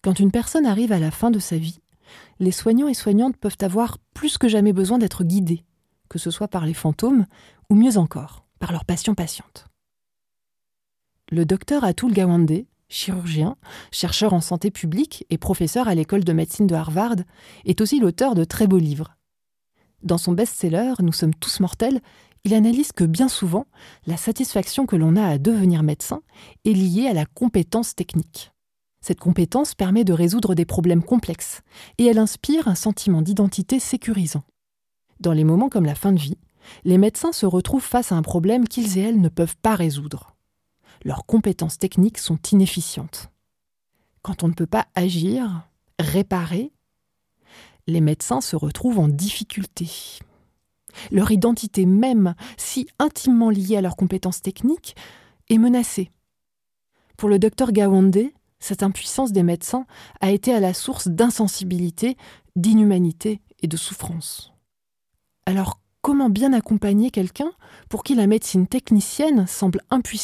Quand une personne arrive à la fin de sa vie, les soignants et soignantes peuvent avoir plus que jamais besoin d'être guidés, que ce soit par les fantômes ou mieux encore, par leurs patients-patientes. Le docteur Atul Gawande, chirurgien, chercheur en santé publique et professeur à l'école de médecine de Harvard, est aussi l'auteur de très beaux livres. Dans son best-seller « Nous sommes tous mortels », il analyse que bien souvent, la satisfaction que l'on a à devenir médecin est liée à la compétence technique. Cette compétence permet de résoudre des problèmes complexes et elle inspire un sentiment d'identité sécurisant. Dans les moments comme la fin de vie, les médecins se retrouvent face à un problème qu'ils et elles ne peuvent pas résoudre. Leurs compétences techniques sont inefficientes. Quand on ne peut pas agir, réparer, les médecins se retrouvent en difficulté. Leur identité même, si intimement liée à leurs compétences techniques, est menacée. Pour le docteur Gawande, cette impuissance des médecins a été à la source d'insensibilité, d'inhumanité et de souffrance. Alors, comment bien accompagner quelqu'un pour qui la médecine technicienne semble impuissante ?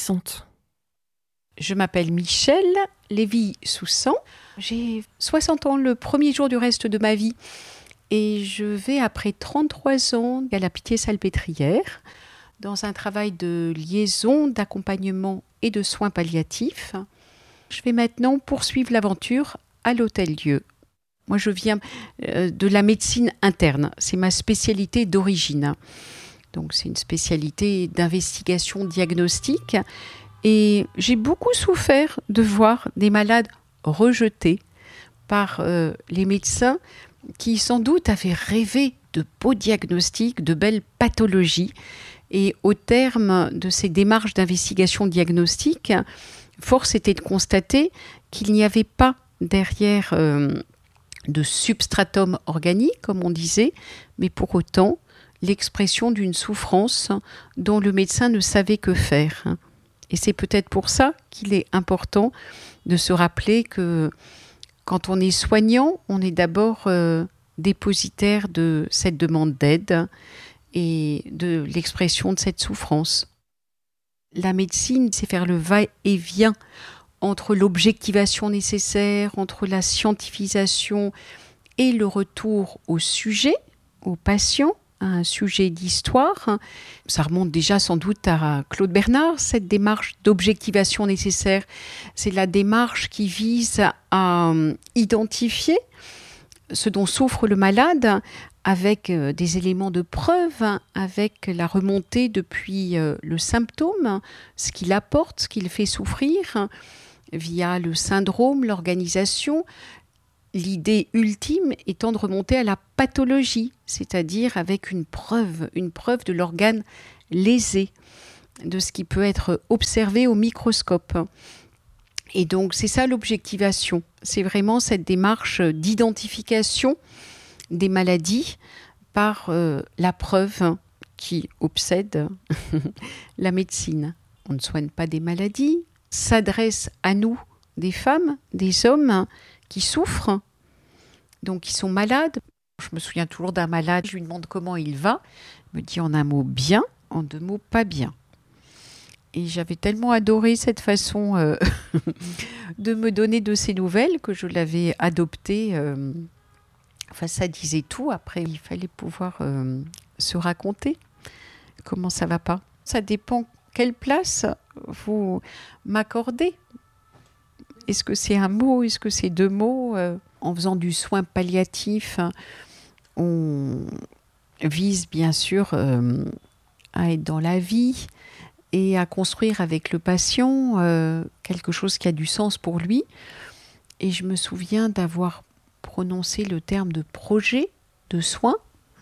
Je m'appelle Michèle Lévy-Soussan. J'ai 60 ans, le premier jour du reste de ma vie. Et je vais, après 33 ans, à la Pitié-Salpêtrière, dans un travail de liaison, d'accompagnement et de soins palliatifs. Je vais maintenant poursuivre l'aventure à l'Hôtel-Dieu. Moi, je viens de la médecine interne. C'est ma spécialité d'origine. Donc, c'est une spécialité d'investigation diagnostique. Et j'ai beaucoup souffert de voir des malades rejetés par les médecins qui, sans doute, avaient rêvé de beaux diagnostics, de belles pathologies. Et au terme de ces démarches d'investigation diagnostique, force était de constater qu'il n'y avait pas derrière de substratum organique, comme on disait, mais pour autant l'expression d'une souffrance dont le médecin ne savait que faire. Et c'est peut-être pour ça qu'il est important de se rappeler que quand on est soignant, on est d'abord dépositaire de cette demande d'aide et de l'expression de cette souffrance. La médecine, c'est faire le va-et-vient entre l'objectivation nécessaire, entre la scientifisation et le retour au sujet, au patient, à un sujet d'histoire. Ça remonte déjà sans doute à Claude Bernard, cette démarche d'objectivation nécessaire. C'est la démarche qui vise à identifier ce dont souffre le malade avec des éléments de preuve, avec la remontée depuis le symptôme, ce qu'il apporte, ce qu'il fait souffrir, via le syndrome, l'organisation. L'idée ultime étant de remonter à la pathologie, c'est-à-dire avec une preuve de l'organe lésé, de ce qui peut être observé au microscope. Et donc, c'est ça l'objectivation. C'est vraiment cette démarche d'identification des maladies par la preuve qui obsède la médecine. On ne soigne pas des maladies, s'adresse à nous, des femmes, des hommes qui souffrent, donc qui sont malades. Je me souviens toujours d'un malade, je lui demande comment il va. Il me dit en un mot bien, en deux mots pas bien. Et j'avais tellement adoré cette façon de me donner de ses nouvelles que je l'avais adoptée. Enfin, ça disait tout. Après, il fallait pouvoir se raconter comment ça va pas. Ça dépend quelle place vous m'accordez. Est-ce que c'est un mot? Est-ce que c'est deux mots? En faisant du soin palliatif, on vise bien sûr à être dans la vie et à construire avec le patient quelque chose qui a du sens pour lui. Et je me souviens d'avoir prononcé le terme de projet de soins.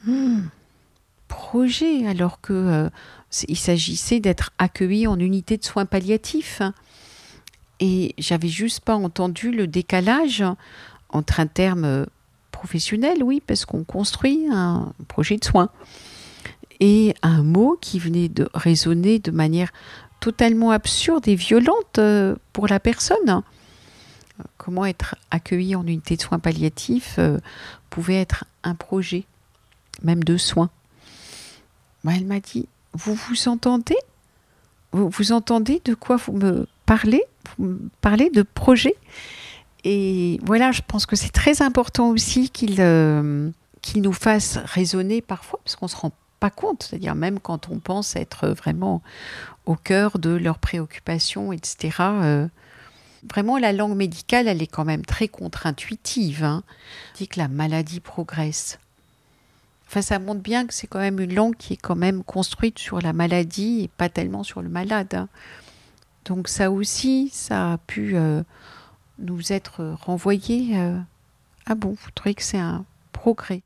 Projet, alors que il s'agissait d'être accueilli en unité de soins palliatifs. Et j'avais juste pas entendu le décalage entre un terme professionnel, oui, parce qu'on construit un projet de soins, et un mot qui venait de résonner de manière totalement absurde et violente pour la personne. Comment être accueilli en unité de soins palliatifs pouvait être un projet, même de soins. Elle m'a dit, vous entendez ? Vous entendez de quoi vous me parlez ? Vous me parlez de projet ? Et voilà, je pense que c'est très important aussi qu'ils nous fassent raisonner parfois, parce qu'on ne se rend pas compte, c'est-à-dire même quand on pense être vraiment au cœur de leurs préoccupations, etc. Vraiment, la langue médicale, elle est quand même très contre-intuitive. On dit que la maladie progresse. Enfin, ça montre bien que c'est quand même une langue qui est quand même construite sur la maladie et pas tellement sur le malade. Donc ça aussi, ça a pu nous être renvoyé. Ah bon, vous trouvez que c'est un progrès?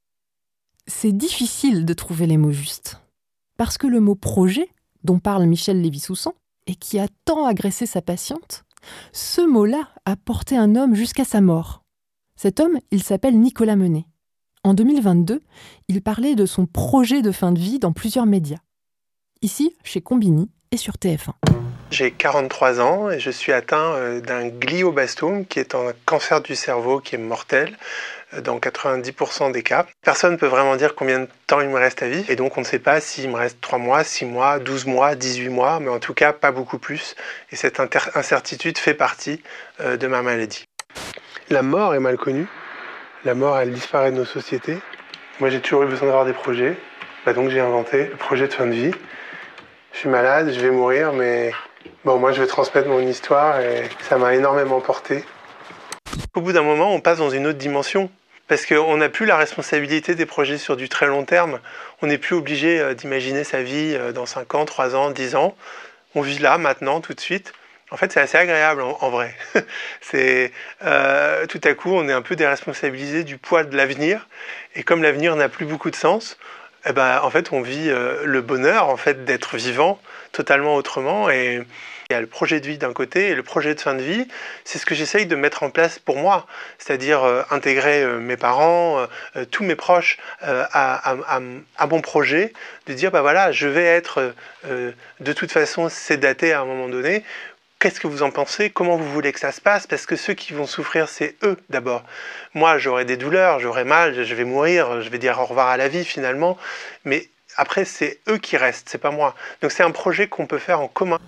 C'est difficile de trouver les mots justes. Parce que le mot « projet », dont parle Michel Lévy-Soussan, et qui a tant agressé sa patiente, ce mot-là a porté un homme jusqu'à sa mort. Cet homme, il s'appelle Nicolas Menet. En 2022, il parlait de son projet de fin de vie dans plusieurs médias. Ici, chez Combini et sur TF1. J'ai 43 ans et je suis atteint d'un glioblastome qui est un cancer du cerveau qui est mortel dans 90% des cas. Personne ne peut vraiment dire combien de temps il me reste à vivre et donc on ne sait pas s'il me reste 3 mois, 6 mois, 12 mois, 18 mois, mais en tout cas pas beaucoup plus. Et cette incertitude fait partie de ma maladie. La mort est mal connue. La mort, elle disparaît de nos sociétés. Moi, j'ai toujours eu besoin d'avoir des projets. Donc j'ai inventé le projet de fin de vie. Je suis malade, je vais mourir, mais bon, moi je vais transmettre mon histoire et ça m'a énormément porté. Au bout d'un moment, on passe dans une autre dimension parce qu'on n'a plus la responsabilité des projets sur du très long terme. On n'est plus obligé d'imaginer sa vie dans 5 ans, 3 ans, 10 ans. On vit là, maintenant, tout de suite. En fait, c'est assez agréable en vrai. C'est tout à coup, on est un peu déresponsabilisé du poids de l'avenir. Et comme l'avenir n'a plus beaucoup de sens, en fait, on vit le bonheur en fait, d'être vivant totalement autrement. Et il y a le projet de vie d'un côté et le projet de fin de vie, c'est ce que j'essaye de mettre en place pour moi. C'est-à-dire intégrer mes parents, tous mes proches à mon projet, de dire, voilà, je vais être de toute façon sédaté à un moment donné. Qu'est-ce que vous en pensez? Comment vous voulez que ça se passe? Parce que ceux qui vont souffrir, c'est eux d'abord. Moi, j'aurai des douleurs, j'aurai mal, je vais mourir, je vais dire au revoir à la vie finalement. Mais après, c'est eux qui restent, c'est pas moi. Donc c'est un projet qu'on peut faire en commun.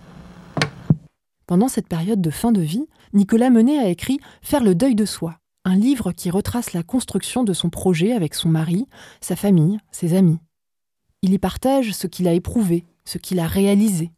Pendant cette période de fin de vie, Nicolas Menet a écrit « Faire le deuil de soi », un livre qui retrace la construction de son projet avec son mari, sa famille, ses amis. Il y partage ce qu'il a éprouvé, ce qu'il a réalisé.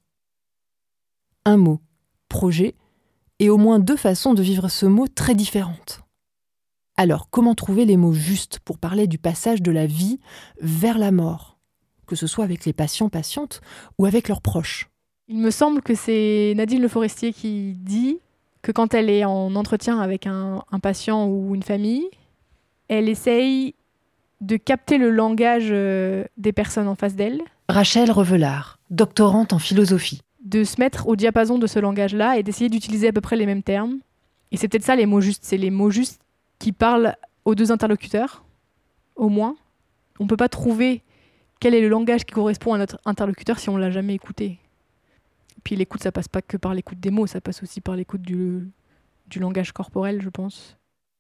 Un mot. Projet, et au moins 2 façons de vivre ce mot très différentes. Alors, comment trouver les mots justes pour parler du passage de la vie vers la mort, que ce soit avec les patients-patientes ou avec leurs proches? Il me semble que c'est Nadine Le Forestier qui dit que quand elle est en entretien avec un patient ou une famille, elle essaye de capter le langage des personnes en face d'elle. Rachel Revelard, doctorante en philosophie. De se mettre au diapason de ce langage-là et d'essayer d'utiliser à peu près les mêmes termes. Et c'est peut-être ça les mots justes. C'est les mots justes qui parlent aux 2 interlocuteurs, au moins. On ne peut pas trouver quel est le langage qui correspond à notre interlocuteur si on ne l'a jamais écouté. Puis l'écoute, ça passe pas que par l'écoute des mots, ça passe aussi par l'écoute du langage corporel, je pense.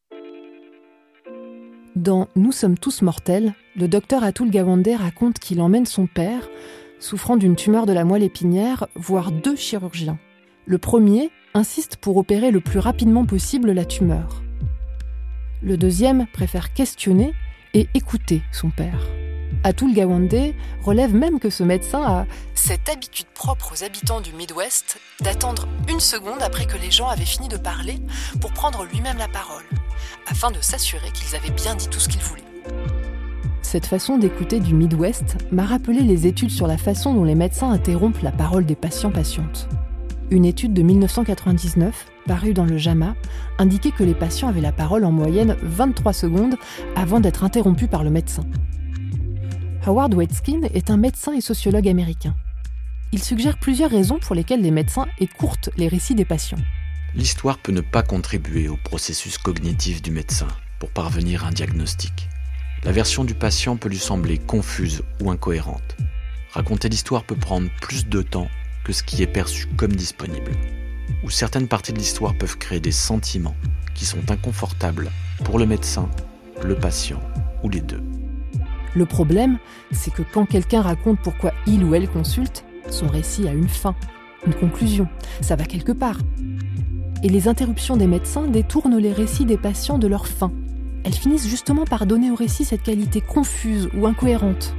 Dans « Nous sommes tous mortels », le docteur Atul Gawande raconte qu'il emmène son père, souffrant d'une tumeur de la moelle épinière, voir 2 chirurgiens. Le premier insiste pour opérer le plus rapidement possible la tumeur. Le deuxième préfère questionner et écouter son père. Atul Gawande relève même que ce médecin a cette habitude propre aux habitants du Midwest d'attendre 1 seconde après que les gens avaient fini de parler pour prendre lui-même la parole, afin de s'assurer qu'ils avaient bien dit tout ce qu'ils voulaient. Cette façon d'écouter du Midwest m'a rappelé les études sur la façon dont les médecins interrompent la parole des patients-patientes. Une étude de 1999, parue dans le JAMA, indiquait que les patients avaient la parole en moyenne 23 secondes avant d'être interrompus par le médecin. Howard Waitzkin est un médecin et sociologue américain. Il suggère plusieurs raisons pour lesquelles les médecins écourtent les récits des patients. L'histoire peut ne pas contribuer au processus cognitif du médecin pour parvenir à un diagnostic. La version du patient peut lui sembler confuse ou incohérente. Raconter l'histoire peut prendre plus de temps que ce qui est perçu comme disponible. Ou certaines parties de l'histoire peuvent créer des sentiments qui sont inconfortables pour le médecin, le patient ou les 2. Le problème, c'est que quand quelqu'un raconte pourquoi il ou elle consulte, son récit a une fin, une conclusion, ça va quelque part. Et les interruptions des médecins détournent les récits des patients de leur fin. Elles finissent justement par donner au récit cette qualité confuse ou incohérente.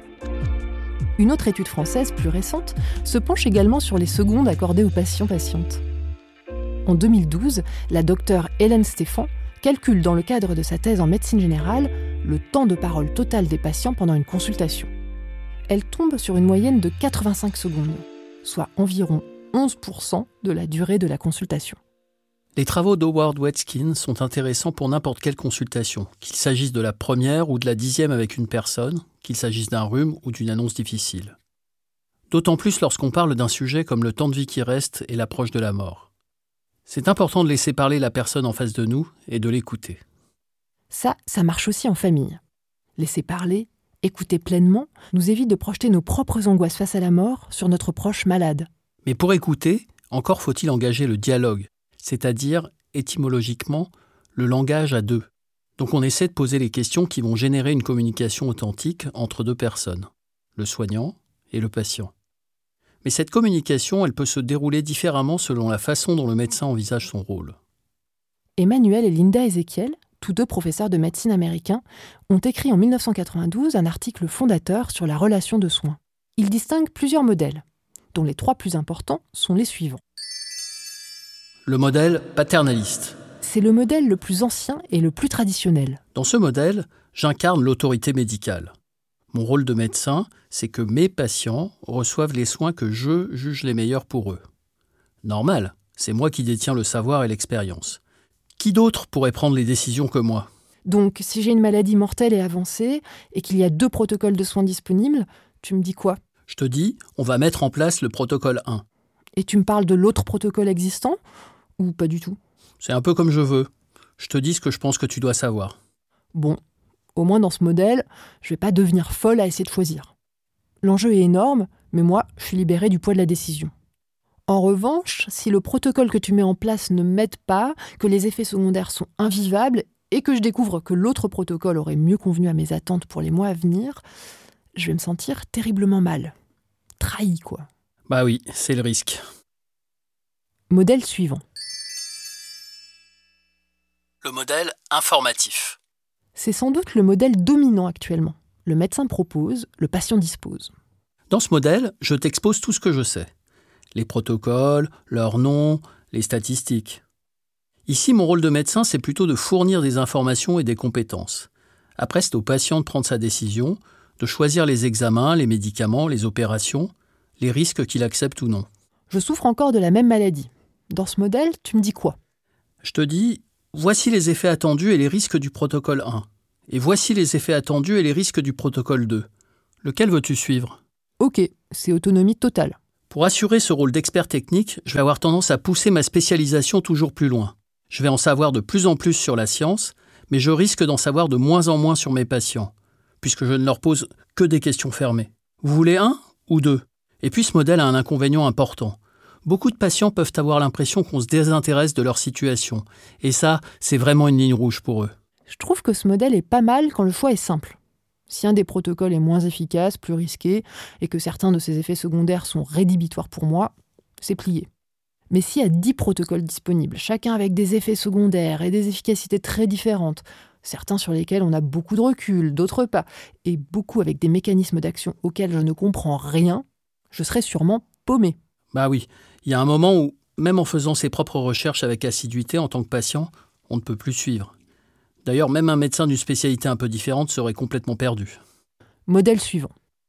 Une autre étude française, plus récente, se penche également sur les secondes accordées aux patients-patientes. En 2012, la docteure Hélène Stéphan calcule dans le cadre de sa thèse en médecine générale le temps de parole total des patients pendant une consultation. Elle tombe sur une moyenne de 85 secondes, soit environ 11% de la durée de la consultation. Les travaux d'Howard Wetkin sont intéressants pour n'importe quelle consultation, qu'il s'agisse de la première ou de la 10e avec une personne, qu'il s'agisse d'un rhume ou d'une annonce difficile. D'autant plus lorsqu'on parle d'un sujet comme le temps de vie qui reste et l'approche de la mort. C'est important de laisser parler la personne en face de nous et de l'écouter. Ça marche aussi en famille. Laisser parler, écouter pleinement, nous évite de projeter nos propres angoisses face à la mort sur notre proche malade. Mais pour écouter, encore faut-il engager le dialogue, c'est-à-dire, étymologiquement, le langage à deux. Donc on essaie de poser les questions qui vont générer une communication authentique entre deux personnes, le soignant et le patient. Mais cette communication, elle peut se dérouler différemment selon la façon dont le médecin envisage son rôle. Emmanuel et Linda Ezekiel, tous deux professeurs de médecine américains, ont écrit en 1992 un article fondateur sur la relation de soins. Ils distinguent plusieurs modèles, dont les 3 plus importants sont les suivants. Le modèle paternaliste. C'est le modèle le plus ancien et le plus traditionnel. Dans ce modèle, j'incarne l'autorité médicale. Mon rôle de médecin, c'est que mes patients reçoivent les soins que je juge les meilleurs pour eux. Normal, c'est moi qui détiens le savoir et l'expérience. Qui d'autre pourrait prendre les décisions que moi ? Donc, si j'ai une maladie mortelle et avancée, et qu'il y a 2 protocoles de soins disponibles, tu me dis quoi ? Je te dis, on va mettre en place le protocole 1. Et tu me parles de l'autre protocole existant ? Ou pas du tout ? C'est un peu comme je veux. Je te dis ce que je pense que tu dois savoir. Bon, au moins dans ce modèle, je vais pas devenir folle à essayer de choisir. L'enjeu est énorme, mais moi, je suis libérée du poids de la décision. En revanche, si le protocole que tu mets en place ne m'aide pas, que les effets secondaires sont invivables et que je découvre que l'autre protocole aurait mieux convenu à mes attentes pour les mois à venir, je vais me sentir terriblement mal. Trahi, quoi. Bah oui, c'est le risque. Modèle suivant. Le modèle informatif. C'est sans doute le modèle dominant actuellement. Le médecin propose, le patient dispose. Dans ce modèle, je t'expose tout ce que je sais. Les protocoles, leurs noms, les statistiques. Ici, mon rôle de médecin, c'est plutôt de fournir des informations et des compétences. Après, c'est au patient de prendre sa décision, de choisir les examens, les médicaments, les opérations, les risques qu'il accepte ou non. Je souffre encore de la même maladie. Dans ce modèle, tu me dis quoi ? Je te dis, voici les effets attendus et les risques du protocole 1. Et voici les effets attendus et les risques du protocole 2. Lequel veux-tu suivre ? Ok, c'est autonomie totale. Pour assurer ce rôle d'expert technique, je vais avoir tendance à pousser ma spécialisation toujours plus loin. Je vais en savoir de plus en plus sur la science, mais je risque d'en savoir de moins en moins sur mes patients, puisque je ne leur pose que des questions fermées. Vous voulez 1 ou 2 ? Et puis ce modèle a un inconvénient important. Beaucoup de patients peuvent avoir l'impression qu'on se désintéresse de leur situation. Et ça, c'est vraiment une ligne rouge pour eux. Je trouve que ce modèle est pas mal quand le choix est simple. Si un des protocoles est moins efficace, plus risqué, et que certains de ses effets secondaires sont rédhibitoires pour moi, c'est plié. Mais s'il y a 10 protocoles disponibles, chacun avec des effets secondaires et des efficacités très différentes, certains sur lesquels on a beaucoup de recul, d'autres pas, et beaucoup avec des mécanismes d'action auxquels je ne comprends rien, je serais sûrement paumé. Bah oui, il y a un moment où, même en faisant ses propres recherches avec assiduité en tant que patient, on ne peut plus suivre. D'ailleurs, même un médecin d'une spécialité un peu différente serait complètement perdu. Modèle suivant.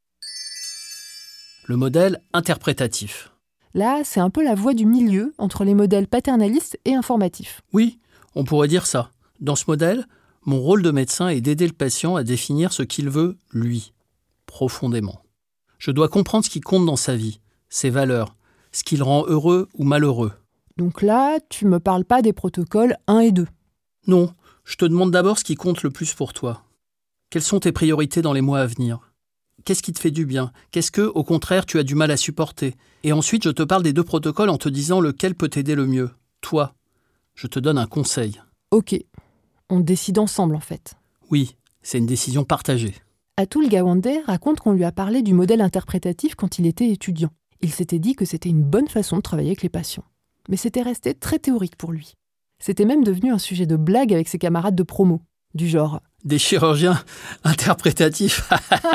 Le modèle interprétatif. Là, c'est un peu la voie du milieu entre les modèles paternalistes et informatifs. Oui, on pourrait dire ça. Dans ce modèle, mon rôle de médecin est d'aider le patient à définir ce qu'il veut, lui, profondément. Je dois comprendre ce qui compte dans sa vie, ses valeurs, ce qui le rend heureux ou malheureux. Donc là, tu me parles pas des protocoles 1 et 2. Non, je te demande d'abord ce qui compte le plus pour toi. Quelles sont tes priorités dans les mois à venir ? Qu'est-ce qui te fait du bien ? Qu'est-ce que, au contraire, tu as du mal à supporter ? Et ensuite, je te parle des 2 protocoles en te disant lequel peut t'aider le mieux. Toi, je te donne un conseil. Ok, on décide ensemble en fait. Oui, c'est une décision partagée. Atul Gawande raconte qu'on lui a parlé du modèle interprétatif quand il était étudiant. Il s'était dit que c'était une bonne façon de travailler avec les patients. mais c'était resté très théorique pour lui. C'était même devenu un sujet de blague avec ses camarades de promo, du genre « Des chirurgiens interprétatifs !»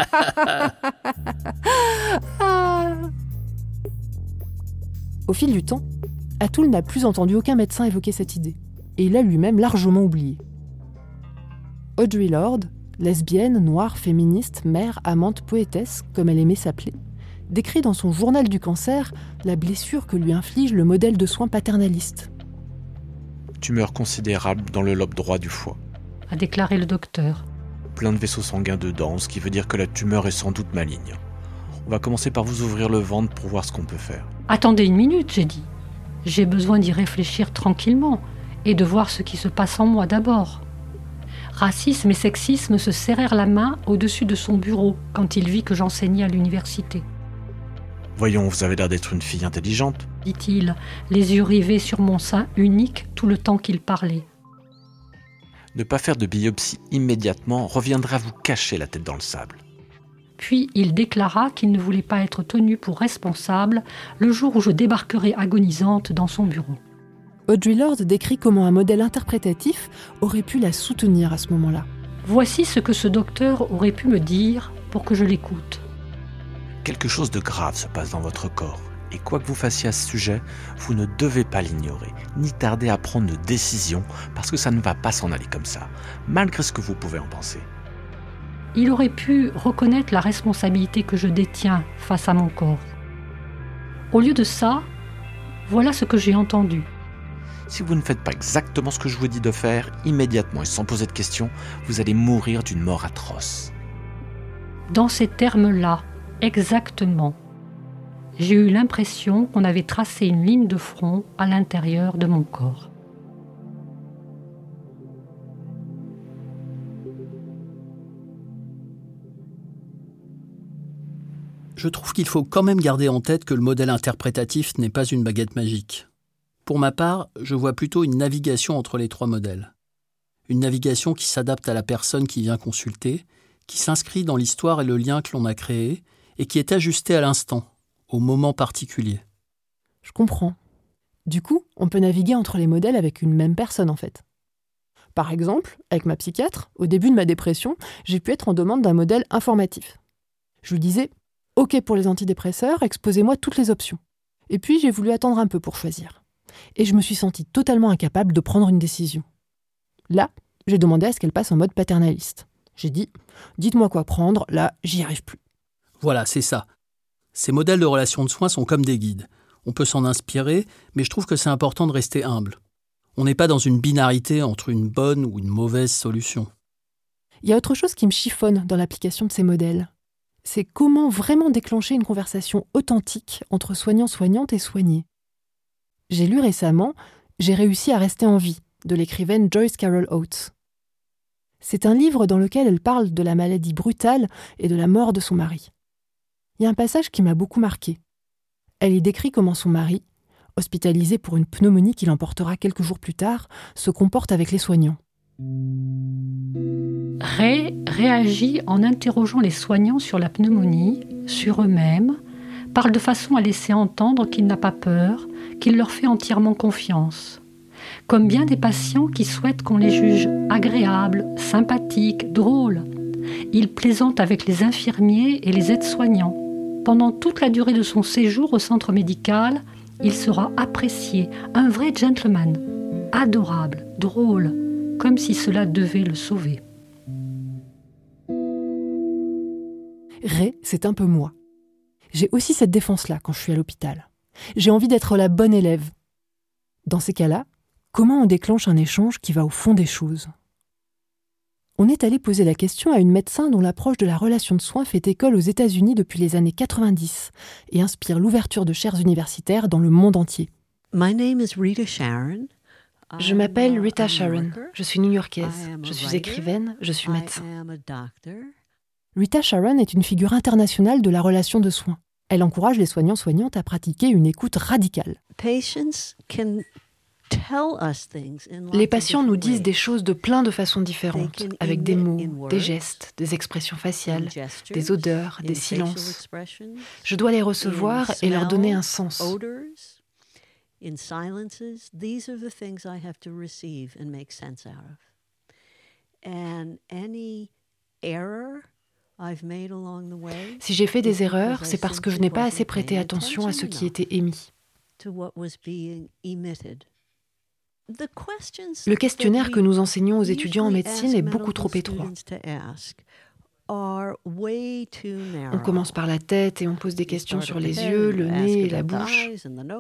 Au fil du temps, Atul n'a plus entendu aucun médecin évoquer cette idée, et il l'a lui-même largement oublié. Audre Lorde, lesbienne, noire, féministe, mère, amante, poétesse, comme elle aimait s'appeler, décrit dans son journal du cancer la blessure que lui inflige le modèle de soins paternaliste. Tumeur considérable dans le lobe droit du foie, a déclaré le docteur. Plein de vaisseaux sanguins dedans, ce qui veut dire que la tumeur est sans doute maligne. On va commencer par vous ouvrir le ventre pour voir ce qu'on peut faire. Attendez une minute, j'ai dit. J'ai besoin d'y réfléchir tranquillement et de voir ce qui se passe en moi d'abord. Racisme et sexisme se serrèrent la main au-dessus de son bureau quand il vit que j'enseignais à l'université. Voyons, vous avez l'air d'être une fille intelligente, dit-il, les yeux rivés sur mon sein unique tout le temps qu'il parlait. Ne pas faire de biopsie immédiatement reviendra à vous cacher la tête dans le sable. Puis il déclara qu'il ne voulait pas être tenu pour responsable le jour où je débarquerai agonisante dans son bureau. Audre Lorde décrit comment un modèle interprétatif aurait pu la soutenir à ce moment-là. Voici ce que ce docteur aurait pu me dire pour que je l'écoute. Quelque chose de grave se passe dans votre corps, et quoi que vous fassiez à ce sujet, vous ne devez pas l'ignorer, ni tarder à prendre de décision, parce que ça ne va pas s'en aller comme ça, malgré ce que vous pouvez en penser. Il aurait pu reconnaître la responsabilité que je détiens face à mon corps. Au lieu de ça, voilà ce que j'ai entendu. Si vous ne faites pas exactement ce que je vous dis de faire, immédiatement et sans poser de questions, vous allez mourir d'une mort atroce. Dans ces termes-là, exactement, j'ai eu l'impression qu'on avait tracé une ligne de front à l'intérieur de mon corps. Je trouve qu'il faut quand même garder en tête que le modèle interprétatif n'est pas une baguette magique. Pour ma part, je vois plutôt une navigation entre les trois modèles. Une navigation qui s'adapte à la personne qui vient consulter, qui s'inscrit dans l'histoire et le lien que l'on a créé, et qui est ajustée à l'instant, au moment particulier. Je comprends. Du coup, on peut naviguer entre les modèles avec une même personne en fait. Par exemple, avec ma psychiatre, au début de ma dépression, j'ai pu être en demande d'un modèle informatif. Je lui disais « OK pour les antidépresseurs, exposez-moi toutes les options ». Et puis j'ai voulu attendre un peu pour choisir. Et je me suis sentie totalement incapable de prendre une décision. Là, j'ai demandé à ce qu'elle passe en mode paternaliste. J'ai dit « Dites-moi quoi prendre, là, j'y arrive plus ». Voilà, c'est ça. Ces modèles de relations de soins sont comme des guides. On peut s'en inspirer, mais je trouve que c'est important de rester humble. On n'est pas dans une binarité entre une bonne ou une mauvaise solution. Il y a autre chose qui me chiffonne dans l'application de ces modèles. C'est comment vraiment déclencher une conversation authentique entre soignant-soignante et soigné. J'ai lu récemment « J'ai réussi à rester en vie » de l'écrivaine Joyce Carol Oates. C'est un livre dans lequel elle parle de la maladie brutale et de la mort de son mari. Il y a un passage qui m'a beaucoup marqué. Elle y décrit comment son mari, hospitalisé pour une pneumonie qui l'emportera quelques jours plus tard, se comporte avec les soignants. Ray réagit en interrogeant les soignants sur la pneumonie, sur eux-mêmes, parle de façon à laisser entendre qu'il n'a pas peur, qu'il leur fait entièrement confiance. Comme bien des patients qui souhaitent qu'on les juge agréables, sympathiques, drôles. Il plaisante avec les infirmiers et les aides-soignants. Pendant toute la durée de son séjour au centre médical, il sera apprécié, un vrai gentleman, adorable, drôle, comme si cela devait le sauver. Ray, c'est un peu moi. J'ai aussi cette défense-là quand je suis à l'hôpital. J'ai envie d'être la bonne élève. Dans ces cas-là, comment on déclenche un échange qui va au fond des choses ? On est allé poser la question à une médecin dont l'approche de la relation de soins fait école aux États-Unis depuis les années 90 et inspire l'ouverture de chaires universitaires dans le monde entier. Je m'appelle Rita Sharon, je suis new-yorkaise, je suis écrivaine, je suis médecin. Rita Sharon est une figure internationale de la relation de soins. Elle encourage les soignants-soignantes à pratiquer une écoute radicale. Les patients nous disent des choses de plein de façons différentes, avec des mots, des gestes, des expressions faciales, des odeurs, des silences. Je dois les recevoir et leur donner un sens. in silences, these are the things I have to receive and make sense out of. And any error I've made along the way, si j'ai fait des erreurs, c'est parce que je n'ai pas assez prêté attention à ce qui était émis. to what was being emitted. Le questionnaire que nous enseignons aux étudiants en médecine est beaucoup trop étroit. On commence par la tête et on pose des questions sur les yeux, le nez et la bouche.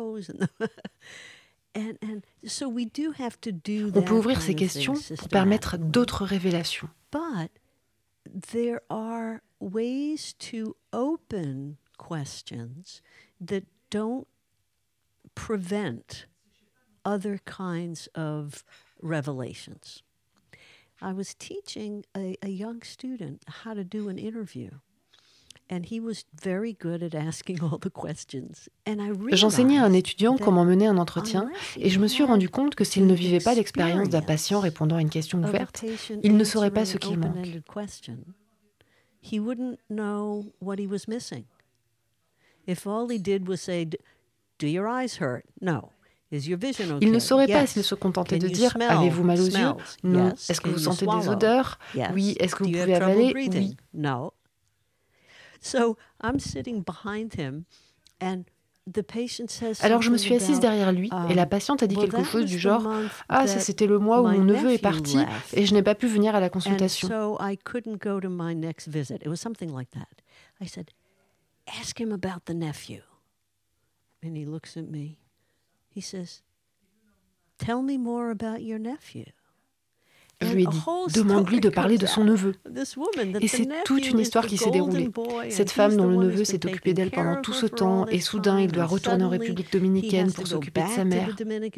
On peut ouvrir ces questions pour permettre d'autres révélations. There are ways to open questions that don't prevent other kinds of revelations. I was teaching a young student how to do an interview, and he was very good at asking all the questions. J'enseignais à un étudiant comment mener un entretien, et je me suis rendu compte que s'il ne vivait pas l'expérience d'un patient répondant à une question ouverte, il ne saurait pas ce qu'il manque. He wouldn't know what he was missing. If all he did was say, "Do your eyes hurt?" No. Is your vision okay? Il ne saurait pas Yes. s'il se contentait Can de you dire smell? avez-vous mal aux yeux? Smells. Non. Yes. Est-ce que Can vous you sentez des swallow? odeurs? Yes. Oui. Est-ce que Do vous you pouvez have trouble avaler? breathing? Oui. No. So I'm sitting behind him, and the patient says. Alors je me suis assise something derrière lui et la patiente a dit well, quelque that chose was du the genre month « Ah, ça that c'était le mois où my mon neveu est nephew parti left. et je n'ai pas pu venir à la And consultation. so I couldn't go to my next visit. It was something like that. I said, ask him about the nephew. And he looks at me. He says, tell me more about your nephew. » Je lui ai dit « Demande-lui de parler de son neveu. » Et c'est toute une histoire qui s'est déroulée. Cette femme dont le neveu s'est occupé d'elle pendant tout ce temps et soudain il doit retourner en République dominicaine pour s'occuper de sa mère.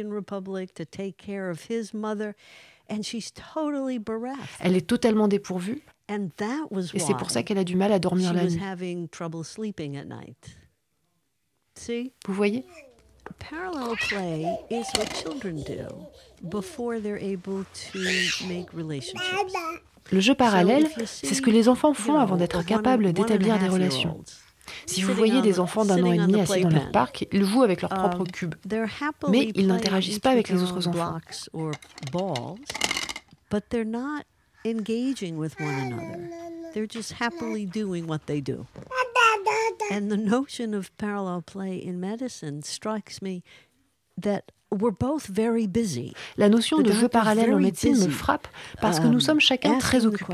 Elle est totalement dépourvue et c'est pour ça qu'elle a du mal à dormir la nuit. Vous voyez ? Parallel play is what children do before they're able to make relationships. Le jeu parallèle, c'est ce que les enfants font avant d'être capables d'établir des relations. Si vous voyez des enfants d'1 an et demi assis dans leur parc, ils jouent avec leur propre cube, mais ils n'interagissent pas avec les autres enfants. But they're not engaging with one another. They're just happily doing what they do. And the notion of parallel play in medicine strikes me that we're both very busy. La notion de jeu parallèle en médecine me frappe parce que nous sommes chacun très occupés.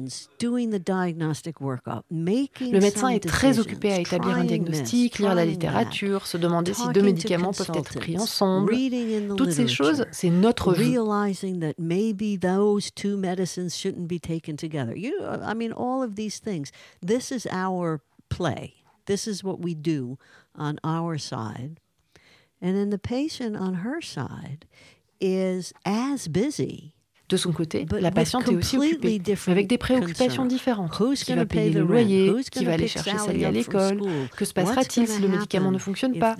Le médecin est très occupé à établir un diagnostic, lire la littérature, se demander si 2 médicaments peuvent être pris ensemble. Toutes ces choses, c'est notre jeu. Realizing that maybe those 2 medicines shouldn't be taken together. I mean, all of these things. This is our play. This is what we do on our side. And then the patient on her side is as busy. De son côté, la patiente est aussi occupée, mais avec des préoccupations différentes. Qui va payer le loyer? Qui va aller chercher Sally à l'école? Que se passera-t-il si le médicament ne fonctionne pas?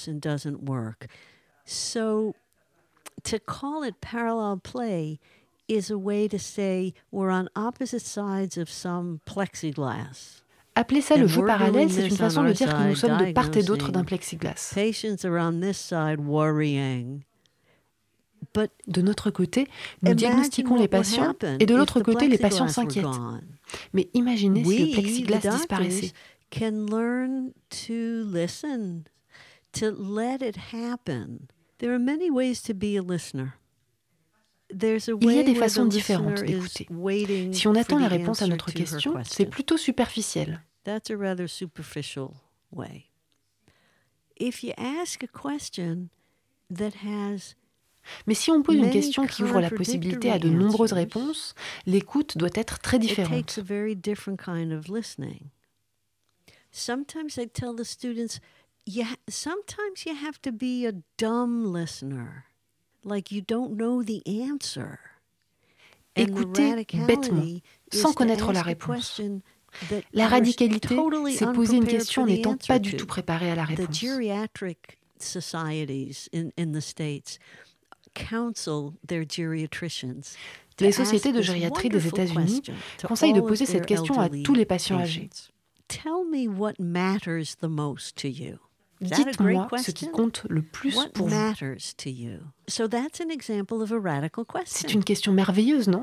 So, to call it parallel play is a way to say we're on opposite sides of some plexiglass. Appeler ça le jeu parallèle, c'est une façon de dire que nous sommes de part et d'autre d'un plexiglas. De notre côté, nous diagnostiquons les patients et de l'autre côté, les patients s'inquiètent. Mais imaginez si le plexiglas disparaissait. Il y a des façons différentes d'écouter. Si on attend la réponse à notre question, c'est plutôt superficiel. That's a rather superficial way. If you ask a question that has Mais si on pose une question qui ouvre la possibilité à de nombreuses réponses, l'écoute doit être très différente. It takes a very different kind of listening. Sometimes I tell the students, sometimes you have to be a dumb listener, like you don't know the answer. Écoutez bêtement, sans connaître la réponse. La radicalité, c'est poser une question n'étant pas du tout préparé à la réponse. Les sociétés de gériatrie des États-Unis conseillent de poser cette question à tous les patients âgés. Dites-moi ce qui compte le plus pour vous. C'est une question merveilleuse, non?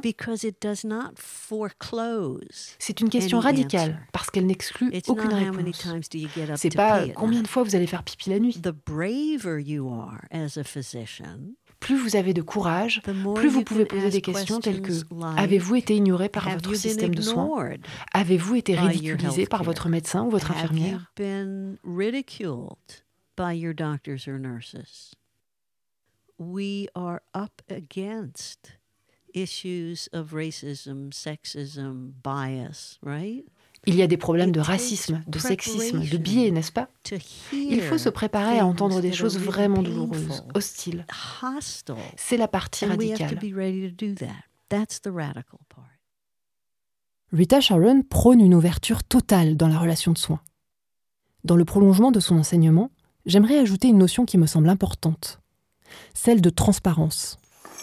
C'est une question radicale, parce qu'elle n'exclut aucune réponse. C'est pas combien de fois vous allez faire pipi la nuit. Plus vous avez de courage, plus vous pouvez poser des questions telles que « Avez-vous été ignoré par votre système de soins? Avez-vous été ridiculisé par votre médecin ou votre infirmière? » We are up against issues of racism, sexism, bias, right? Il y a des problèmes de racisme, de sexisme, de biais, n'est-ce pas? Il faut se préparer à entendre des choses vraiment douloureuses, hostiles. C'est la partie radicale. Rita Sharon prône une ouverture totale dans la relation de soins. Dans le prolongement de son enseignement, j'aimerais ajouter une notion qui me semble importante, celle de transparence.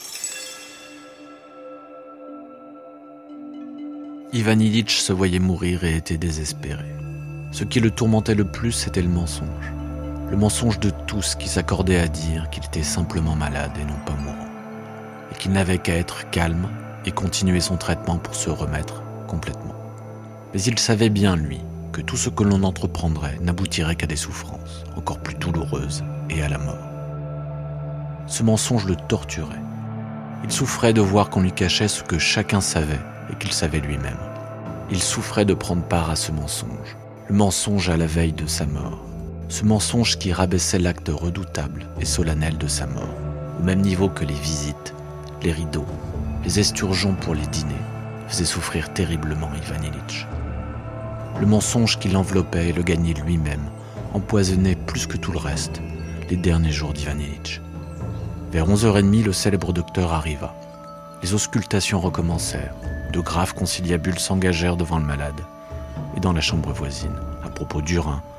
Ivan Ilitch se voyait mourir et était désespéré. Ce qui le tourmentait le plus, c'était le mensonge. Le mensonge de tous qui s'accordaient à dire qu'il était simplement malade et non pas mourant. Et qu'il n'avait qu'à être calme et continuer son traitement pour se remettre complètement. Mais il savait bien, lui, que tout ce que l'on entreprendrait n'aboutirait qu'à des souffrances, encore plus douloureuses, et à la mort. Ce mensonge le torturait. Il souffrait de voir qu'on lui cachait ce que chacun savait et qu'il savait lui-même. Il souffrait de prendre part à ce mensonge, le mensonge à la veille de sa mort, ce mensonge qui rabaissait l'acte redoutable et solennel de sa mort, au même niveau que les visites, les rideaux, les esturgeons pour les dîners, faisait souffrir terriblement Ivan Ilitch. Le mensonge qui l'enveloppait et le gagnait lui-même empoisonnait plus que tout le reste les derniers jours d'Ivan Ilitch. Vers 11h30, le célèbre docteur arriva. Les auscultations recommencèrent. De graves conciliabules s'engagèrent devant le malade. Et dans la chambre voisine, à propos d'urins,